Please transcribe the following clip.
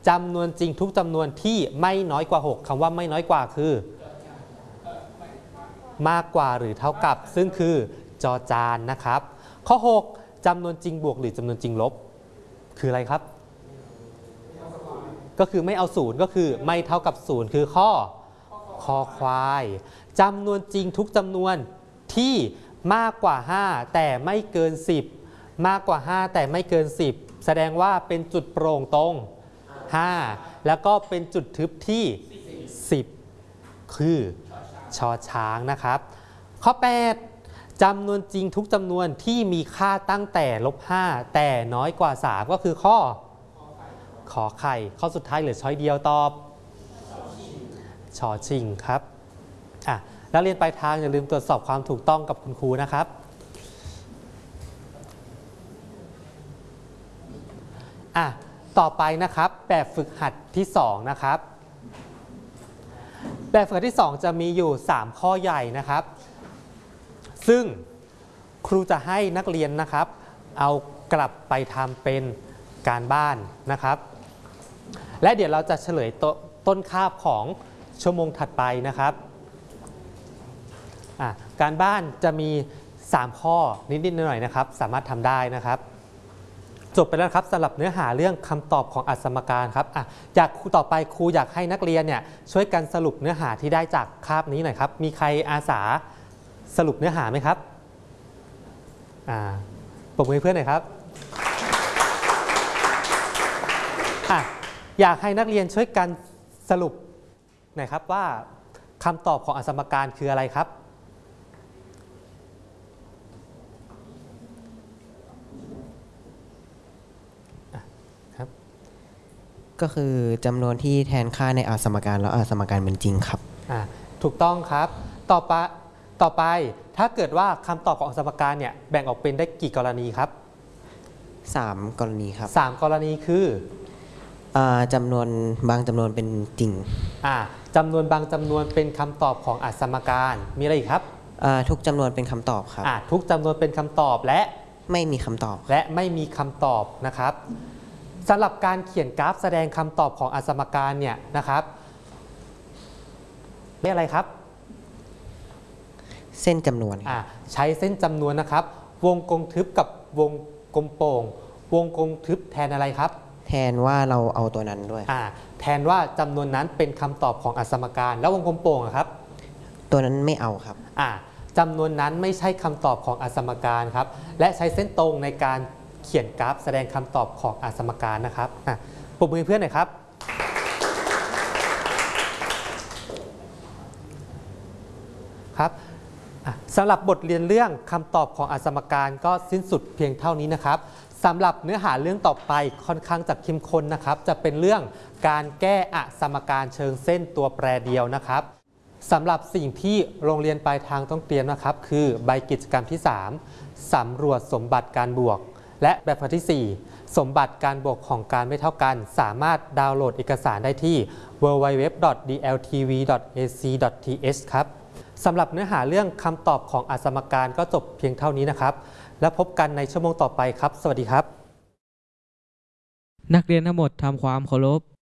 จำนวนจริงทุกจำนวนที่ไม่น้อยกว่า6คำว่าไม่น้อยกว่าคือมากกว่าหรือเท่ากับซึ่งคือจอจานนะครับข้อ6จำนวนจริงบวกหรือจำนวนจริงลบคืออะไรครับก็คือไม่เอา0ก็คือไม่เท่ากับ0คือข้อคอควายจำนวนจริงทุกจำนวนที่มากกว่า5แต่ไม่เกิน10มากกว่า5แต่ไม่เกิน10แสดงว่าเป็นจุดโปร่งตรง5แล้วก็เป็นจุดทึบที่10คือชอช้างนะครับข้อ8จำนวนจริงทุกจำนวนที่มีค่าตั้งแต่-5แต่น้อยกว่า3ก็คือข้อขอไข่ข้อสุดท้ายเหลือช้อยเดียวตอบชอชิงครับแล้วเรียนปลายทางอย่าลืมตรวจสอบความถูกต้องกับคุณครูนะครับต่อไปนะครับแบบฝึกหัดที่2นะครับแบบฝึกหัดที่2จะมีอยู่3ข้อใหญ่นะครับซึ่งครูจะให้นักเรียนนะครับเอากลับไปทำเป็นการบ้านนะครับและเดี๋ยวเราจะเฉลยต้นคาบของชั่วโมงถัดไปนะครับการบ้านจะมี3ข้อนิดๆหน่อยๆนะครับสามารถทำได้นะครับจบไปแล้วครับสำหรับเนื้อหาเรื่องคำตอบของอัสมการครับจากครูต่อไปครูอยากให้นักเรียนเนี่ยช่วยกันสรุปเนื้อหาที่ได้จากคาบนี้หน่อยครับมีใครอาสาสรุปเนื้อหาไหมครับปรบมือให้เพื่อนหน่อยครับอยากให้นักเรียนช่วยกันสรุปหน่อยครับว่าคำตอบของอัสมการคืออะไรครับก็คือจำนวนที่แทนค่าในสมการแล้วสมการเป็นจริงครับถูกต้องครับต่อไปถ้าเกิดว่าคำตอบของสมการเนี่ยแบ่งออกเป็นได้กี่กรณีครับ 3 กรณีครับ 3 กรณีคือจำนวนบางจำนวนเป็นจริงจำนวนบางจำนวนเป็นคำตอบของสมการมีอะไรอีกครับทุกจำนวนเป็นคำตอบครับทุกจำนวนเป็นคำตอบและไม่มีคำตอบนะครับสำหรับการเขียนกราฟแสดงคำตอบของสมการเนี่ยนะครับเรียกอะไรครับเส้นจำนวนใช้เส้นจำนวนนะครับวงกลมทึบกับวงกลมโป่งวงกลมทึบแทนอะไรครับแทนว่าเราเอาตัวนั้นด้วยแทนว่าจำนวนนั้นเป็นคำตอบของสมการแล้ววงกลมโป่งครับตัวนั้นไม่เอาครับจำนวนนั้นไม่ใช่คำตอบของสมการครับและใช้เส้นตรงในการเขียนกราฟแสดงคำตอบของสมการนะครับปรบมือเพื่อนหน่อยครับสำหรับบทเรียนเรื่องคำตอบของสมการก็สิ้นสุดเพียงเท่านี้นะครับสำหรับเนื้อหาเรื่องต่อไปค่อนข้างจะเข้มข้นนะครับจะเป็นเรื่องการแก้สมการเชิงเส้นตัวแปรเดียวนะครับสำหรับสิ่งที่โรงเรียนปลายทางต้องเตรียมนะครับคือใบกิจกรรมที่3สำรวจสมบัติการบวกและแบบฝึกหัดที่4สมบัติการบวกของการไม่เท่ากันสามารถดาวน์โหลดเอกสารได้ที่ www.dltv.ac.th ครับสำหรับเนื้อหาเรื่องคำตอบของสมการก็จบเพียงเท่านี้นะครับแล้วพบกันในชั่วโมงต่อไปครับสวัสดีครับนักเรียนทั้งหมดทำความเคารพ